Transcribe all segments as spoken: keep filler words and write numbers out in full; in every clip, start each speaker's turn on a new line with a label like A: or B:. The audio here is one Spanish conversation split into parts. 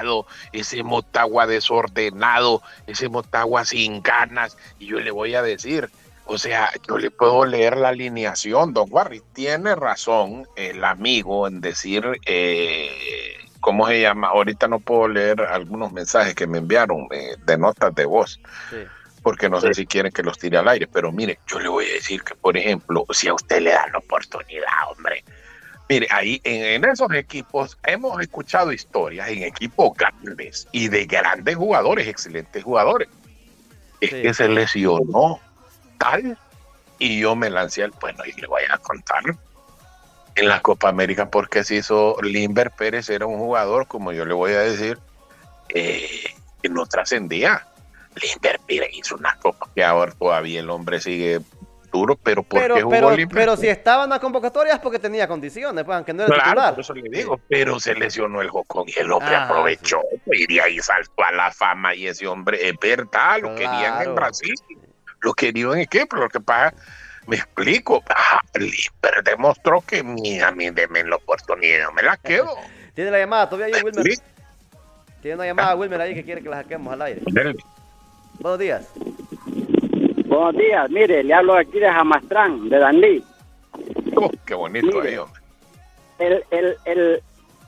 A: apagado, ese Motagua desordenado, ese Motagua sin ganas. Y yo le voy a decir, o sea, yo le puedo leer la alineación, don Warry. Tiene razón el amigo en decir, eh, ¿cómo se llama? Ahorita no puedo leer algunos mensajes que me enviaron eh, de notas de voz. Sí. Porque no sé si quieren que los tire al aire, pero mire, yo le voy a decir que, por ejemplo, si a usted le dan la oportunidad, hombre, mire, ahí en, en esos equipos hemos escuchado historias en equipos grandes y de grandes jugadores, excelentes jugadores. Es sí. que se lesionó tal y yo me lancé al, bueno, y le voy a contar en la Copa América porque se hizo Limber Pérez, era un jugador, como yo le voy a decir, eh, que no trascendía. Limber Pérez hizo una copa que ahora todavía el hombre sigue duro, pero ¿por
B: pero,
A: qué jugó
B: pero,
A: Limber?
B: Pero si estaba en la convocatoria es porque tenía condiciones, pues, aunque no era
A: claro,
B: titular.
A: Por eso le digo, sí. Pero se lesionó el Jocón y el hombre
B: ah,
A: aprovechó,
B: sí.
A: pues, y de ahí saltó a la fama y ese hombre, es verdad, lo claro. querían en Brasil, lo querían en equipo, lo que pasa, me explico, ah, Limber demostró que mi, a mí denme la oportunidad, no me la quedo.
B: Tiene la llamada, todavía hay Wilmer. ¿Sí? Tiene una llamada, Wilmer, ahí que quiere que la saquemos al aire. Dale. Buenos días.
C: Buenos días, mire, le hablo aquí de Jamastrán, de Danlí.
A: Oh, qué bonito mire, ahí, hombre.
C: El, el, el,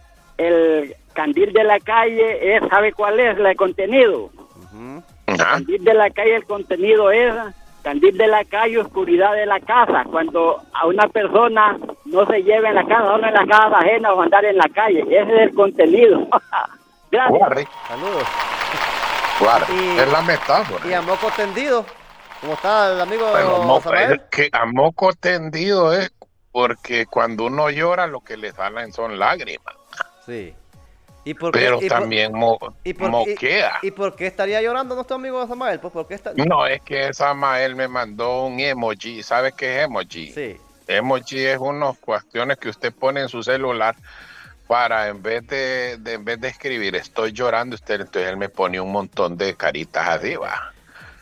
C: el candil de la calle, es, ¿sabe cuál es el contenido? Uh-huh. El candil de la calle, el contenido es candil de la calle, oscuridad de la casa. Cuando a una persona no se lleva en la casa, solo en la casa ajena o andar en la calle. Ese es el contenido. Gracias.
A: Guarre.
B: Saludos.
A: Claro, y, es la metáfora.
B: Y a moco tendido, ¿cómo está el amigo?
A: Bueno, no, es que a moco tendido es porque cuando uno llora lo que le salen son lágrimas.
B: Sí. ¿Y por
A: Pero
B: qué, y
A: también
B: por,
A: mo,
B: y por,
A: moquea.
B: Y, ¿Y por qué estaría llorando nuestro amigo Samael? Pues porque está...
A: No, es que Samael me mandó un emoji. ¿Sabe qué es emoji?
B: Sí.
A: Emoji es unas cuestiones que usted pone en su celular para en vez de, de en vez de escribir estoy llorando, usted entonces él me pone un montón de caritas arriba.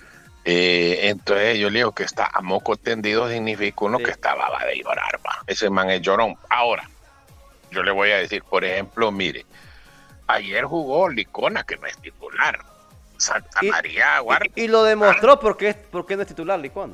A: Eh, entonces yo le digo que está a moco tendido significa uno sí. que está baba de llorar, va. Ese man es llorón. Ahora, yo le voy a decir, por ejemplo, mire, ayer jugó Licona, que no es titular. Santa
B: y,
A: María Guardia.
B: Y, y lo demostró, ¿por qué, por qué no es titular Licona?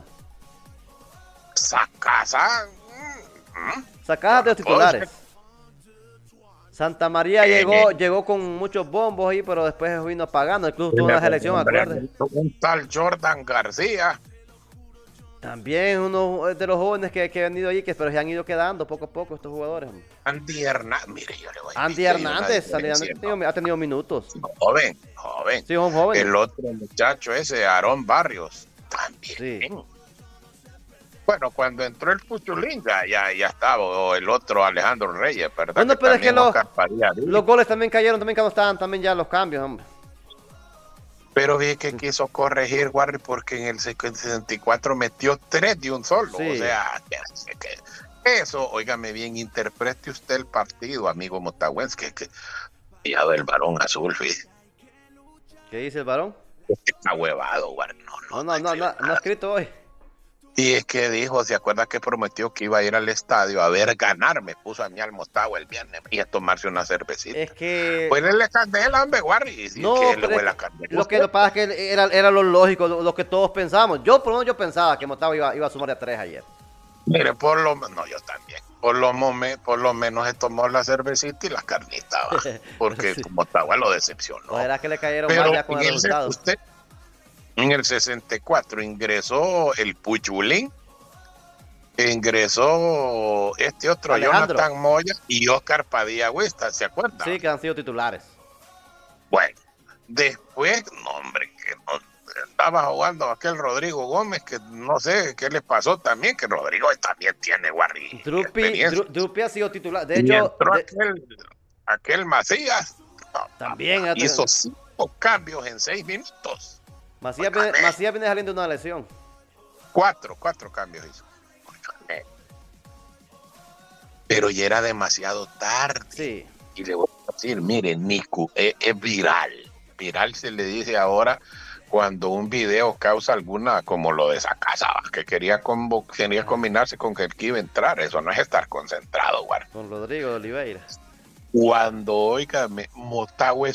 A: Sacasa.
B: ¿Mm? Sacasa de los titulares. Santa María eh, llegó, eh, llegó con muchos bombos ahí, pero después vino apagando. El club tuvo una selección, acuérdate.
A: Un tal Jordan García.
B: También uno de los jóvenes que, que han venido ahí, que pero se han ido quedando poco a poco estos jugadores.
A: Andy Hernández, mire, yo le voy a
B: Andy Hernández, Andy Hernández no. ha tenido minutos.
A: Joven, joven.
B: Sí, un joven.
A: El otro muchacho ese, Aarón Barrios, también. Sí. Bueno, cuando entró el Puchulín ya, ya, ya estaba, o el otro Alejandro Reyes, ¿verdad?
B: Bueno,
A: que
B: pero es que los, los goles también cayeron, también cuando estaban también ya los cambios, hombre.
A: Pero vi que quiso corregir, Warri, porque en el sesenta y cuatro metió tres de un solo. Sí. O sea, que eso, óigame bien, interprete usted el partido, amigo Motagüense, que, que ya del varón azul, fíjate.
B: ¿Qué dice el varón?
A: Está huevado, Warri. No,
B: no, no, no, no, no, no ha escrito hoy.
A: Y es que dijo, ¿se acuerda que prometió que iba a ir al estadio a ver ganar? Me puso a mí al Motagua el viernes y a tomarse una cervecita.
B: Es que...
A: Pues le candela, hombre, Warri.
B: No, que pero le es que, lo que pasa es que era, era lo lógico, lo, lo que todos pensamos. Yo, por lo menos, yo pensaba que Motagua iba, iba a sumar a tres ayer.
A: Mire, por lo menos, no, yo también. Por lo, momen, por lo menos se tomó la cervecita y la carnita, ¿va? Porque sí. Motagua lo decepcionó.
B: ¿No era que le cayeron
A: pero
B: mal ya con el resultado?
A: Usted, en el sesenta y cuatro ingresó el Puchulín, ingresó este otro
B: Alejandro.
A: Jonathan Moya y Oscar Padilla Huesta, ¿se acuerdan?
B: Sí, que han sido titulares.
A: Bueno, después, no hombre, que no, estaba jugando aquel Rodrigo Gómez, que no sé qué le pasó también, que Rodrigo también tiene Warri.
B: Drupi, Dru, Drupi ha sido titular, de hecho...
A: entró
B: de...
A: aquel, aquel Macías, no,
B: también
A: no, hizo cinco cambios en seis minutos.
B: Macías viene, Macías viene saliendo de una lesión.
A: Cuatro, cuatro cambios hizo. Pero ya era demasiado tarde.
B: Sí.
A: Y le voy a decir, mire, Nico, es, es viral. Viral se le dice ahora cuando un video causa alguna, como lo de Sacasa, que quería, convo, quería combinarse con que el que iba a entrar. Eso no es estar concentrado, guarda.
B: Con Rodrigo de Oliveira.
A: Cuando, oiga, Motagua